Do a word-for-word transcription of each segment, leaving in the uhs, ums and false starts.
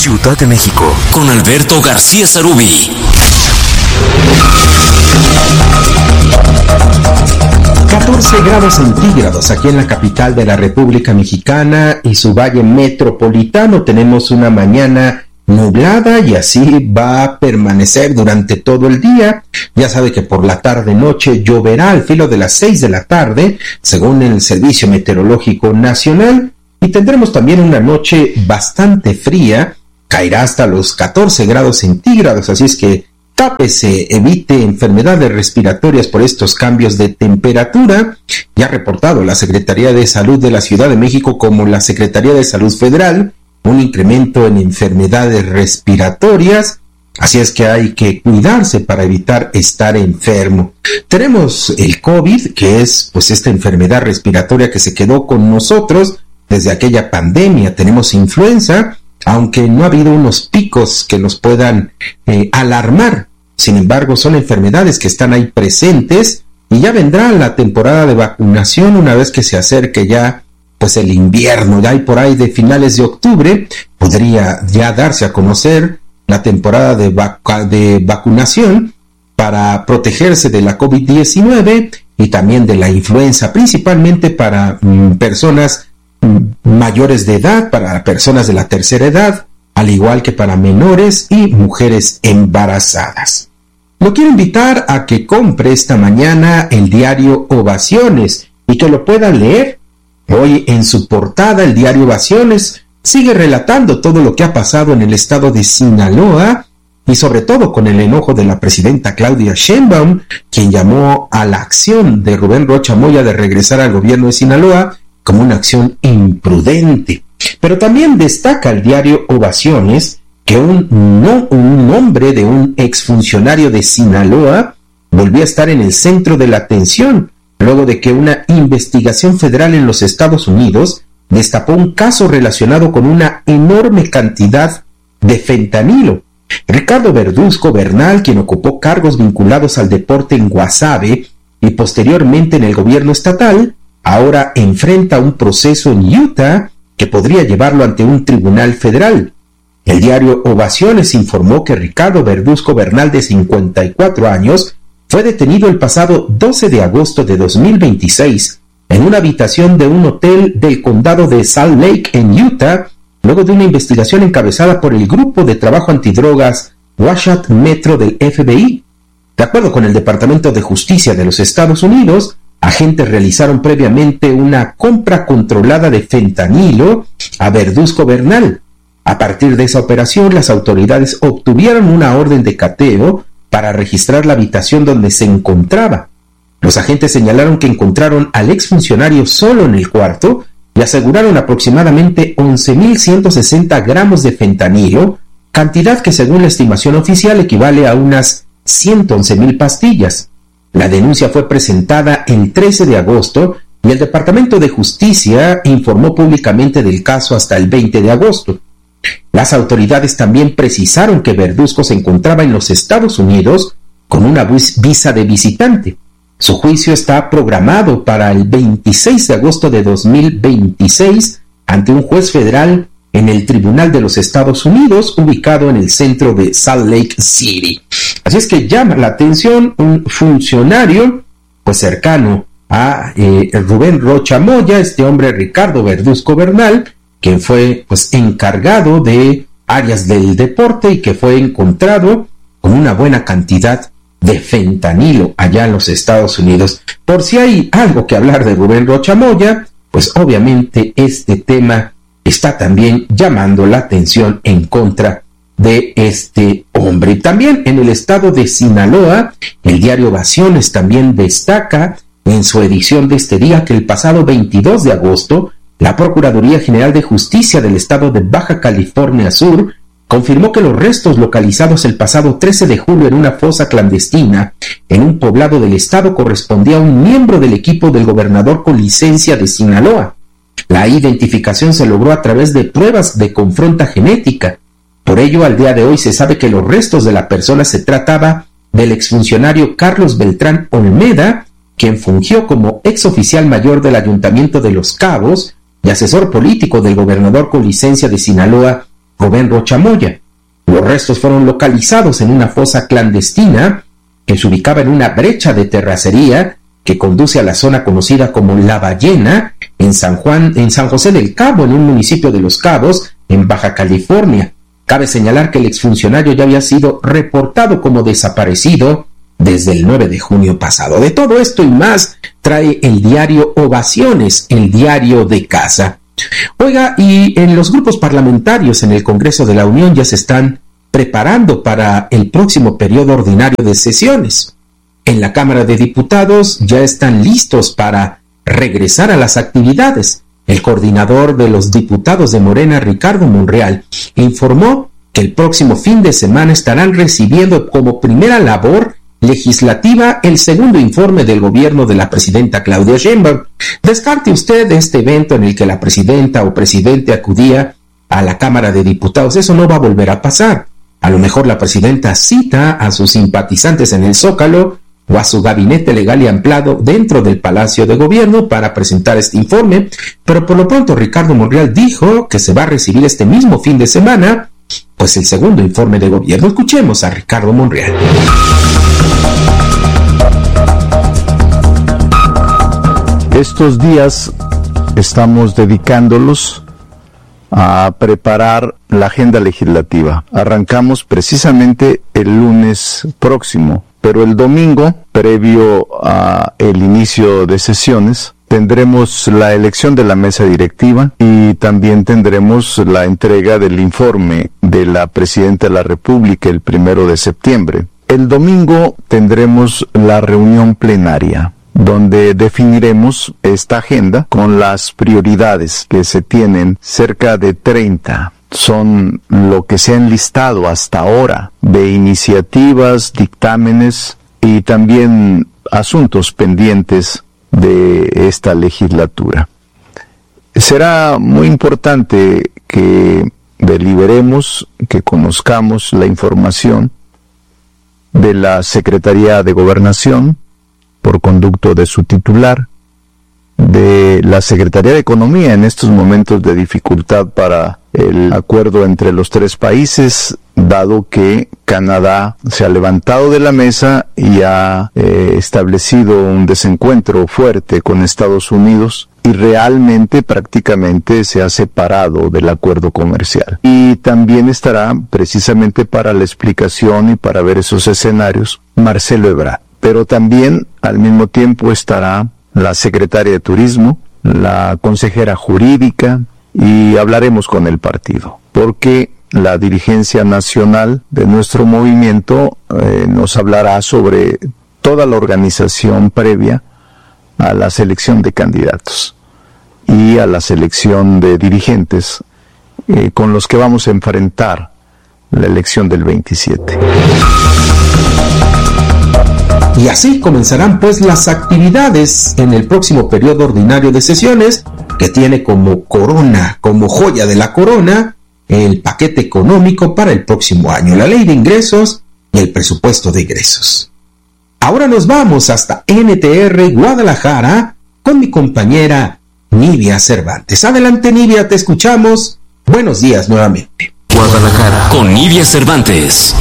Ciudad de México, con Alberto García Sarubí. catorce grados centígrados aquí en la capital de la República Mexicana y su valle metropolitano. Tenemos una mañana nublada y así va a permanecer durante todo el día. Ya sabe que por la tarde-noche lloverá al filo de las seis de la tarde, según el Servicio Meteorológico Nacional, y tendremos también una noche bastante fría, caerá hasta los catorce grados centígrados, así es que tápese, evite enfermedades respiratorias por estos cambios de temperatura. Ya ha reportado la Secretaría de Salud de la Ciudad de México como la Secretaría de Salud Federal un incremento en enfermedades respiratorias, así es que hay que cuidarse para evitar estar enfermo. Tenemos el COVID, que es pues esta enfermedad respiratoria que se quedó con nosotros desde aquella pandemia. Tenemos influenza, aunque no ha habido unos picos que nos puedan eh, alarmar. Sin embargo, son enfermedades que están ahí presentes y ya vendrá la temporada de vacunación una vez que se acerque ya pues el invierno. Ya hay por ahí de finales de octubre podría ya darse a conocer la temporada de, vac- de vacunación para protegerse de la COVID diecinueve y también de la influenza, principalmente para mm, personas mm, mayores de edad, para personas de la tercera edad, al igual que para menores y mujeres embarazadas. Lo quiero invitar a que compre esta mañana el diario Ovaciones y que lo pueda leer. Hoy en su portada el diario Ovaciones sigue relatando todo lo que ha pasado en el estado de Sinaloa y sobre todo con el enojo de la presidenta Claudia Sheinbaum, quien llamó a la acción de Rubén Rocha Moya de regresar al gobierno de Sinaloa como una acción imprudente. Pero también destaca el diario Ovaciones que un, no, un nombre de un exfuncionario de Sinaloa volvió a estar en el centro de la atención, luego de que una investigación federal en los Estados Unidos destapó un caso relacionado con una enorme cantidad de fentanilo. Ricardo Verduzco Bernal, quien ocupó cargos vinculados al deporte en Guasave y posteriormente en el gobierno estatal, ahora enfrenta un proceso en Utah que podría llevarlo ante un tribunal federal. El diario Ovaciones informó que Ricardo Verduzco Bernal, de cincuenta y cuatro años, fue detenido el pasado doce de agosto de dos mil veintiséis en una habitación de un hotel del condado de Salt Lake en Utah, luego de una investigación encabezada por el Grupo de Trabajo Antidrogas Wasatch Metro del F B I. De acuerdo con el Departamento de Justicia de los Estados Unidos, agentes realizaron previamente una compra controlada de fentanilo a Verduzco Bernal. A partir de esa operación, las autoridades obtuvieron una orden de cateo para registrar la habitación donde se encontraba. Los agentes señalaron que encontraron al exfuncionario solo en el cuarto y aseguraron aproximadamente once mil ciento sesenta gramos de fentanilo, cantidad que según la estimación oficial equivale a unas ciento once mil pastillas. La denuncia fue presentada el trece de agosto y el Departamento de Justicia informó públicamente del caso hasta el veinte de agosto. Las autoridades también precisaron que Verduzco se encontraba en los Estados Unidos con una visa de visitante. Su juicio está programado para el veintiséis de agosto de dos mil veintiséis ante un juez federal en el Tribunal de los Estados Unidos, ubicado en el centro de Salt Lake City. Así es que llama la atención un funcionario pues cercano a eh, Rubén Rocha Moya, este hombre Ricardo Verduzco Bernal, quien fue pues encargado de áreas del deporte y que fue encontrado con una buena cantidad de fentanilo allá en los Estados Unidos. Por si hay algo que hablar de Rubén Rocha Moya, pues obviamente este tema está también llamando la atención en contra de este hombre. Y también en el estado de Sinaloa, el diario Ovaciones también destaca en su edición de este día que el pasado veintidós de agosto, la Procuraduría General de Justicia del estado de Baja California Sur confirmó que los restos localizados el pasado trece de julio en una fosa clandestina en un poblado del estado correspondía a un miembro del equipo del gobernador con licencia de Sinaloa. La identificación se logró a través de pruebas de confronta genética. Por ello, al día de hoy se sabe que los restos de la persona se trataba del exfuncionario Carlos Beltrán Olmeda, quien fungió como exoficial mayor del Ayuntamiento de Los Cabos y asesor político del gobernador con licencia de Sinaloa, Rubén Rocha Moya. Los restos fueron localizados en una fosa clandestina que se ubicaba en una brecha de terracería que conduce a la zona conocida como La Ballena, en San Juan, en San José del Cabo, en un municipio de Los Cabos, en Baja California. Cabe señalar que el exfuncionario ya había sido reportado como desaparecido desde el nueve de junio pasado. De todo esto y más trae el diario Ovaciones, el diario de casa. Oiga, y en los grupos parlamentarios en el Congreso de la Unión ya se están preparando para el próximo periodo ordinario de sesiones. En la Cámara de Diputados ya están listos para regresar a las actividades. El coordinador de los diputados de Morena, Ricardo Monreal, informó que el próximo fin de semana estarán recibiendo como primera labor legislativa el segundo informe del gobierno de la presidenta Claudia Sheinbaum. Descarte usted este evento en el que la presidenta o presidente acudía a la Cámara de Diputados. Eso no va a volver a pasar. A lo mejor la presidenta cita a sus simpatizantes en el Zócalo o a su gabinete legal y ampliado dentro del Palacio de Gobierno para presentar este informe, pero por lo pronto Ricardo Monreal dijo que se va a recibir este mismo fin de semana, pues el segundo informe de gobierno. Escuchemos a Ricardo Monreal. Estos días estamos dedicándolos a preparar la agenda legislativa. Arrancamos precisamente el lunes próximo, pero el domingo, previo a el inicio de sesiones, tendremos la elección de la mesa directiva y también tendremos la entrega del informe de la Presidenta de la República el primero de septiembre. El domingo tendremos la reunión plenaria, donde definiremos esta agenda con las prioridades que se tienen, cerca de treinta. Son lo que se han listado hasta ahora de iniciativas, dictámenes y también asuntos pendientes de esta legislatura. Será muy importante que deliberemos, que conozcamos la información de la Secretaría de Gobernación, por conducto de su titular, de la Secretaría de Economía en estos momentos de dificultad para el acuerdo entre los tres países, dado que Canadá se ha levantado de la mesa y ha eh, establecido un desencuentro fuerte con Estados Unidos y realmente prácticamente se ha separado del acuerdo comercial. Y también estará precisamente para la explicación y para ver esos escenarios Marcelo Ebrard. Pero también al mismo tiempo estará la secretaria de Turismo, la consejera jurídica, y hablaremos con el partido, porque la dirigencia nacional de nuestro movimiento eh, nos hablará sobre toda la organización previa a la selección de candidatos y a la selección de dirigentes eh, con los que vamos a enfrentar la elección del veintisiete. Y así comenzarán pues las actividades en el próximo periodo ordinario de sesiones, que tiene como corona, como joya de la corona, el paquete económico para el próximo año, la ley de ingresos y el presupuesto de egresos. Ahora nos vamos hasta N T R Guadalajara con mi compañera Nivia Cervantes. Adelante, Nivia, te escuchamos. Buenos días nuevamente. Guadalajara con Nivia Cervantes.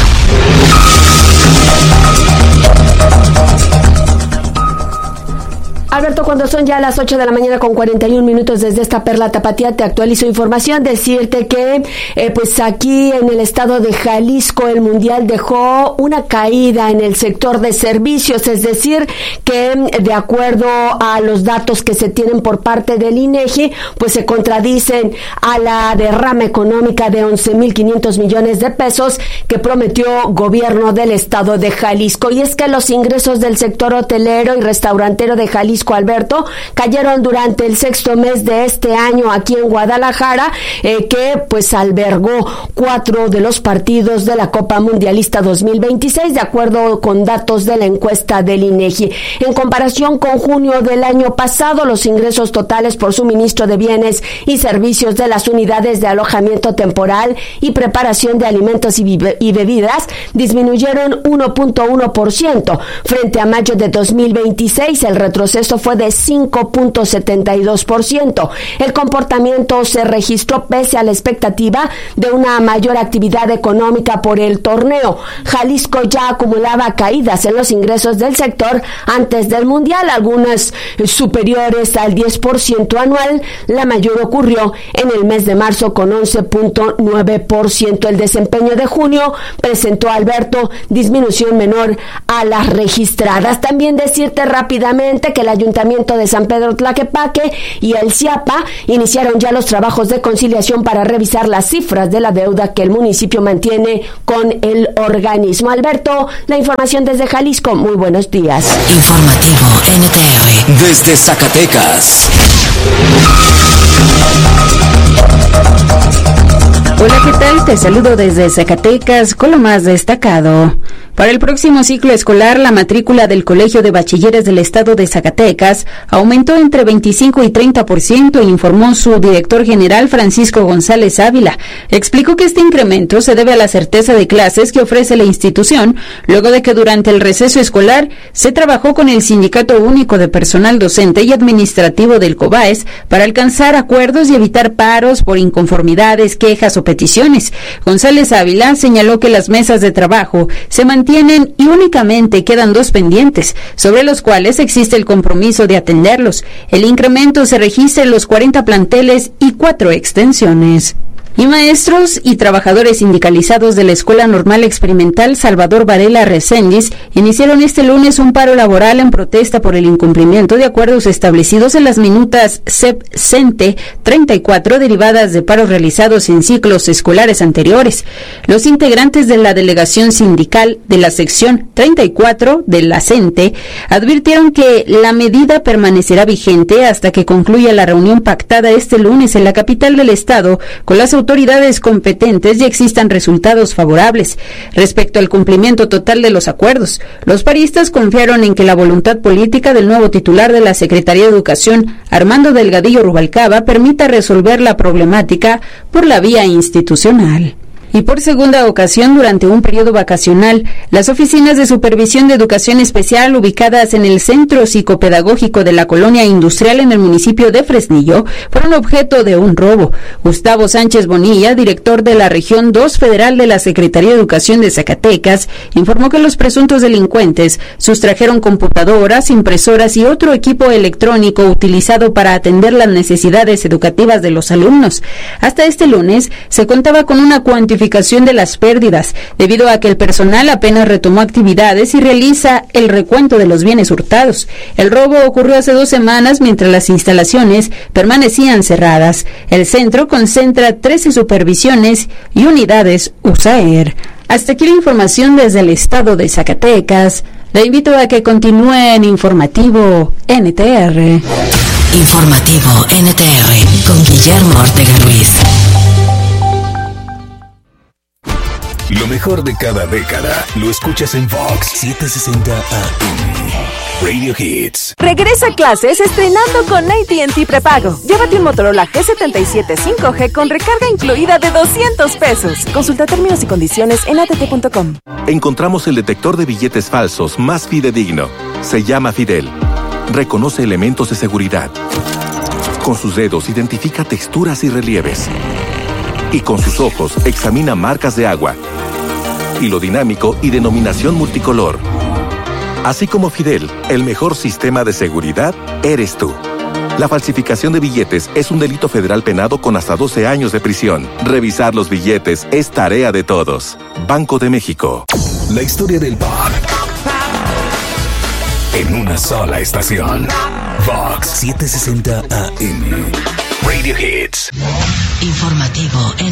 Alberto, cuando son ya las ocho de la mañana con cuarenta y un minutos desde esta perla tapatía, te actualizo información, decirte que eh, pues aquí en el estado de Jalisco el Mundial dejó una caída en el sector de servicios, es decir, que de acuerdo a los datos que se tienen por parte del INEGI, pues se contradicen a la derrama económica de once mil quinientos millones de pesos que prometió gobierno del estado de Jalisco. Y es que los ingresos del sector hotelero y restaurantero de Jalisco, Alberto, cayeron durante el sexto mes de este año aquí en Guadalajara, eh, que pues albergó cuatro de los partidos de la Copa Mundialista dos mil veintiséis, de acuerdo con datos de la encuesta del INEGI. En comparación con junio del año pasado, los ingresos totales por suministro de bienes y servicios de las unidades de alojamiento temporal y preparación de alimentos y, y bebidas disminuyeron uno punto uno por ciento frente a mayo de dos mil veintiséis. El retroceso marzo fue de cinco punto setenta y dos por ciento. El comportamiento se registró pese a la expectativa de una mayor actividad económica por el torneo. Jalisco ya acumulaba caídas en los ingresos del sector antes del Mundial, algunas superiores al diez por ciento anual. La mayor ocurrió en el mes de marzo con once punto nueve por ciento. El desempeño de junio presentó, Alberto, disminución menor a las registradas. También decirte rápidamente que el Ayuntamiento de San Pedro Tlaquepaque y el CIAPA iniciaron ya los trabajos de conciliación para revisar las cifras de la deuda que el municipio mantiene con el organismo. Alberto, la información desde Jalisco. Muy buenos días. Informativo N T R desde Zacatecas. Hola, ¿qué tal? Te saludo desde Zacatecas con lo más destacado. Para el próximo ciclo escolar, la matrícula del Colegio de Bachilleres del Estado de Zacatecas aumentó entre veinticinco y treinta por ciento, informó su director general Francisco González Ávila. Explicó que este incremento se debe a la certeza de clases que ofrece la institución, luego de que durante el receso escolar se trabajó con el Sindicato Único de Personal Docente y Administrativo del COBAES para alcanzar acuerdos y evitar paros por inconformidades, quejas o peticiones. González Ávila señaló que las mesas de trabajo se mantienen Tienen y únicamente quedan dos pendientes, sobre los cuales existe el compromiso de atenderlos. El incremento se registra en los cuarenta planteles y cuatro extensiones. Y maestros y trabajadores sindicalizados de la Escuela Normal Experimental Salvador Varela Reséndiz iniciaron este lunes un paro laboral en protesta por el incumplimiento de acuerdos establecidos en las minutas C E P-CENTE treinta y cuatro derivadas de paros realizados en ciclos escolares anteriores. Los integrantes de la delegación sindical de la sección treinta y cuatro de la CENTE advirtieron que la medida permanecerá vigente hasta que concluya la reunión pactada este lunes en la capital del estado con las autoridades competentes y existan resultados favorables. Respecto al cumplimiento total de los acuerdos, los paristas confiaron en que la voluntad política del nuevo titular de la Secretaría de Educación, Armando Delgadillo Rubalcaba, permita resolver la problemática por la vía institucional. Y por segunda ocasión durante un periodo vacacional, las oficinas de supervisión de educación especial ubicadas en el Centro Psicopedagógico de la Colonia Industrial en el municipio de Fresnillo fueron objeto de un robo. Gustavo Sánchez Bonilla, director de la Región dos Federal de la Secretaría de Educación de Zacatecas, informó que los presuntos delincuentes sustrajeron computadoras, impresoras y otro equipo electrónico utilizado para atender las necesidades educativas de los alumnos. Hasta este lunes se contaba con una cuantificación de las pérdidas, debido a que el personal apenas retomó actividades y realiza el recuento de los bienes hurtados. El robo ocurrió hace dos semanas mientras las instalaciones permanecían cerradas. El centro concentra trece supervisiones y unidades U S A E R. Hasta aquí la información desde el estado de Zacatecas. Le invito a que continúe en Informativo N T R. Informativo N T R con Guillermo Ortega Ruiz. Lo mejor de cada década lo escuchas en Vox setecientos sesenta A M. Radio Hits. Regresa a clases estrenando con A T and T prepago. Llévate un Motorola G setenta y siete cinco G con recarga incluida de doscientos pesos. Consulta términos y condiciones en a t t punto com. Encontramos el detector de billetes falsos más fidedigno. Se llama Fidel. Reconoce elementos de seguridad. Con sus dedos identifica texturas y relieves. Y con sus ojos examina marcas de agua, hilo dinámico y denominación multicolor. Así como Fidel, el mejor sistema de seguridad eres tú. La falsificación de billetes es un delito federal penado con hasta doce años de prisión. Revisar los billetes es tarea de todos. Banco de México. La historia del pop en una sola estación. Vox setecientos sesenta A M. Radio Hits. Informativo N